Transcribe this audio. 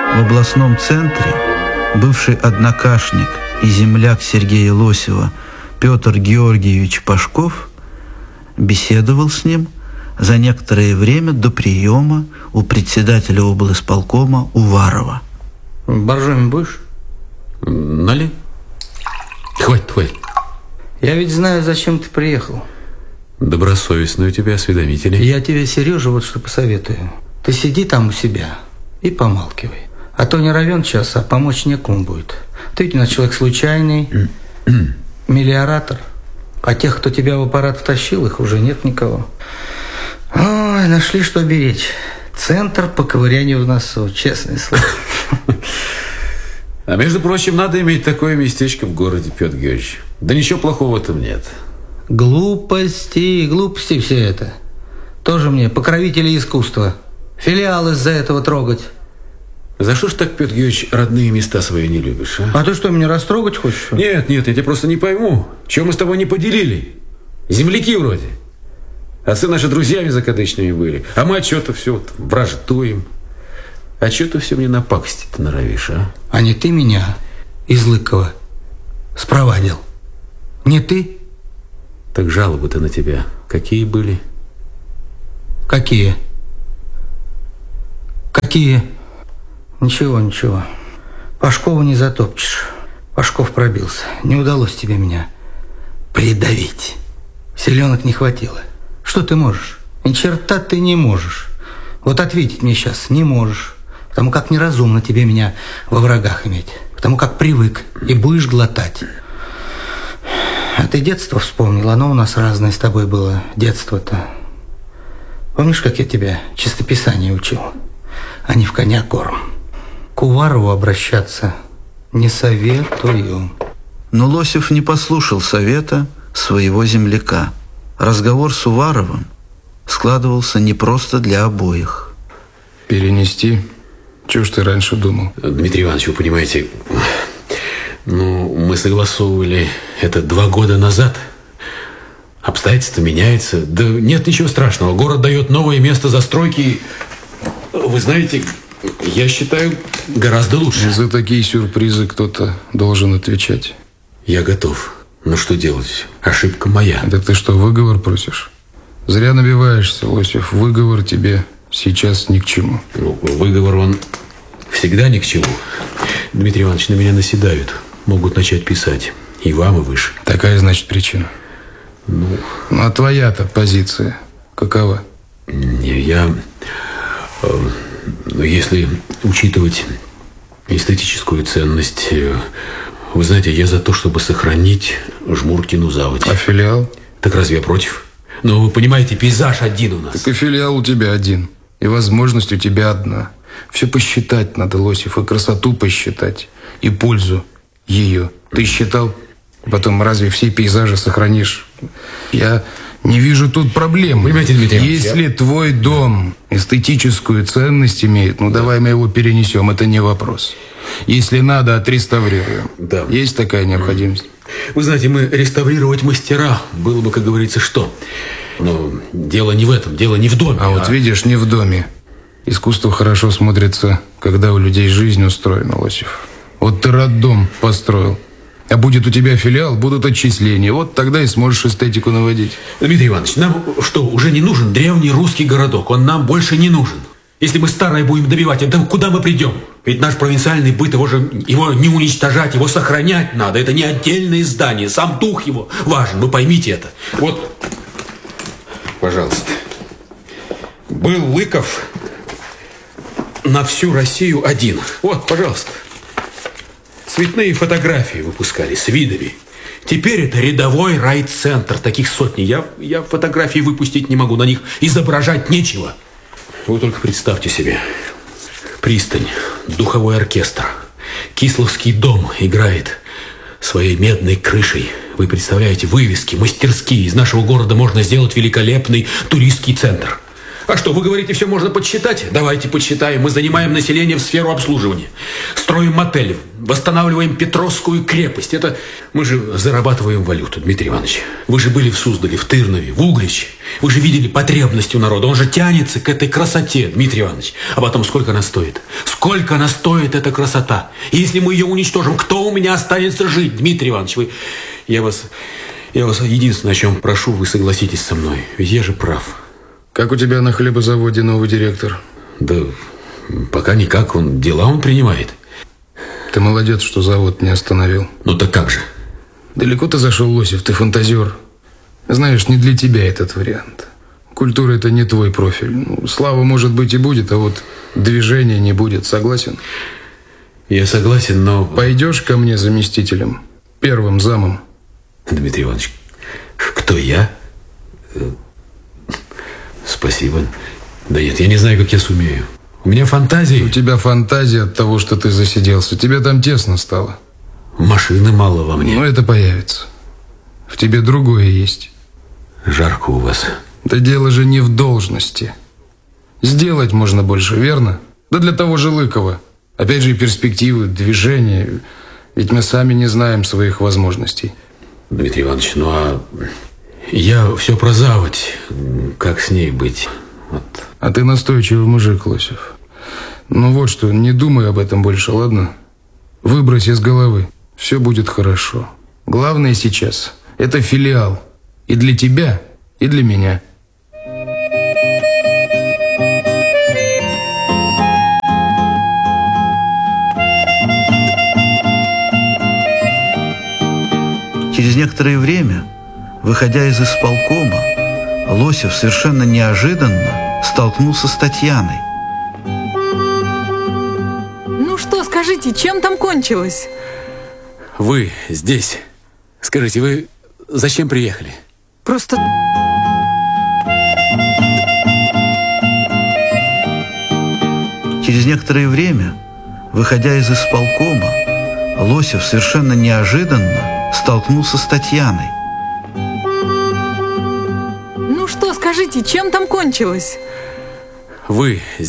В областном центре бывший однокашник и земляк Сергея Лосева Петр Георгиевич Пашков беседовал с ним за некоторое время до приема у председателя облисполкома Уварова. Боржоми будешь? Нали? Хватит. Я ведь знаю, зачем ты приехал. Добросовестные у тебя осведомители. Я тебе, Сережа, вот что посоветую. Ты сиди там у себя и помалкивай. А то не равен час, а помочь некому будет. Ты ведь у нас человек случайный, мелиоратор. А тех, кто тебя в аппарат втащил, их уже нет никого. Ой, нашли, что беречь. Центр по ковырянию в носу, честное слово. А между прочим, надо иметь такое местечко в городе, Петр Георгиевич. Да ничего плохого в этом нет. Глупости все это. Тоже мне покровители искусства. Филиал из-за этого трогать. За что ж так, Петр Георгиевич, родные места свои не любишь, а? А ты что, меня растрогать хочешь? Нет, я тебя просто не пойму. Чего мы с тобой не поделили? Земляки вроде. Отцы наши друзьями закадычными были. А мы что-то все вот враждуем. А что ты все мне напакостить-то норовишь, а? А не ты меня из Лыкова спровадил? Не ты? Так жалобы-то на тебя какие были? Какие? Ничего. Пашкова не затопчешь. Пашков пробился. Не удалось тебе меня придавить. Селенок не хватило. Что ты можешь? Ни черта ты не можешь. Вот ответить мне сейчас не можешь. Потому как неразумно тебе меня во врагах иметь. Потому как привык и будешь глотать. А ты детство вспомнил. Оно у нас разное с тобой было. Детство-то. Помнишь, как я тебя чистописание учил? А не в коня корм. К Уварову обращаться не советую. Но Лосев не послушал совета своего земляка. Разговор с Уваровым складывался не просто для обоих. Перенести? Чего ж ты раньше думал? Дмитрий Иванович, вы понимаете, мы согласовывали это 2 года назад. Обстоятельства меняются. Да нет ничего страшного. Город дает новое место застройки. Вы знаете, я считаю, гораздо лучше. За такие сюрпризы кто-то должен отвечать. Я готов. Но что делать? Ошибка моя. Да ты что, выговор просишь? Зря набиваешься, Лосев. Выговор тебе сейчас ни к чему. Выговор, он всегда ни к чему. Дмитрий Иванович, на меня наседают. Могут начать писать. И вам, и выше. Такая, значит, причина. А твоя-то позиция какова? Если учитывать эстетическую ценность, вы знаете, я за то, чтобы сохранить Жмуркину заводь. А филиал? Так разве я против? Но вы понимаете, пейзаж один у нас. Так и филиал у тебя один. И возможность у тебя одна. Все посчитать надо, Лосев, и красоту посчитать, и пользу ее. Ты считал? Потом разве все пейзажи сохранишь? Я не вижу тут проблем. Понимаете, Дмитрий Иванович, если твой дом эстетическую ценность имеет, давай мы его перенесем, это не вопрос. Если надо, отреставрируем. Да. Есть такая необходимость? Вы знаете, мы реставрировать мастера. Было бы, как говорится, что? Но дело не в этом, дело не в доме. А вот видишь, не в доме. Искусство хорошо смотрится, когда у людей жизнь устроена, Лосев. Вот ты роддом построил. А будет у тебя филиал, будут отчисления. Вот тогда и сможешь эстетику наводить. Дмитрий Иванович, нам что, уже не нужен древний русский городок? Он нам больше не нужен. Если мы старое будем добивать, это куда мы придем? Ведь наш провинциальный быт, его не уничтожать, его сохранять надо. Это не отдельное здание, сам дух его важен. Вы поймите это. Вот, пожалуйста. Был Лыков на всю Россию один. Вот, пожалуйста. Цветные фотографии выпускали с видами. Теперь это рядовой райцентр. Таких сотни. Я фотографии выпустить не могу. На них изображать нечего. Вы только представьте себе. Пристань, духовой оркестр. Кисловский дом играет своей медной крышей. Вы представляете, вывески, мастерские. Из нашего города можно сделать великолепный туристский центр. А что, вы говорите, все можно подсчитать? Давайте подсчитаем. Мы занимаем население в сферу обслуживания. Строим мотель, восстанавливаем Петровскую крепость. Это мы же зарабатываем валюту, Дмитрий Иванович. Вы же были в Суздале, в Тырнове, в Угличе. Вы же видели потребности у народа. Он же тянется к этой красоте, Дмитрий Иванович. А потом сколько она стоит? Сколько она стоит, эта красота? И если мы ее уничтожим, кто у меня останется жить, Дмитрий Иванович? Я вас единственное, о чем прошу, вы согласитесь со мной. Ведь я же прав. Как у тебя на хлебозаводе новый директор? Да пока никак, дела он принимает. Ты молодец, что завод не остановил. Ну так как же? Далеко ты зашел, Лосев, ты фантазер. Знаешь, не для тебя этот вариант. Культура – это не твой профиль. Ну, слава, может быть, и будет, а вот движения не будет. Согласен? Я согласен, но... Пойдешь ко мне заместителем? Первым замом? Дмитрий Иванович, кто я? Спасибо. Да нет, я не знаю, как я сумею. У меня фантазии. У тебя фантазия от того, что ты засиделся. Тебе там тесно стало. Машины мало во мне. Но это появится. В тебе другое есть. Жарко у вас. Да дело же не в должности. Сделать можно больше, верно? Да для того же Лыкова. Опять же и перспективы, движения. Ведь мы сами не знаем своих возможностей. Дмитрий Иванович, ну а я все про заводь. Как с ней быть? Вот. А ты настойчивый мужик, Лосев. Ну вот что, не думай об этом больше, ладно? Выбрось из головы. Все будет хорошо. Главное сейчас – это филиал. И для тебя, и для меня. Через некоторое время, выходя из исполкома, Лосев совершенно неожиданно столкнулся с Татьяной. Ну что, скажите, чем там кончилось? Вы здесь. Скажите, вы зачем приехали? Просто... Через некоторое время, выходя из исполкома, Лосев совершенно неожиданно столкнулся с Татьяной. Ну что, скажите, чем там кончилось? Вы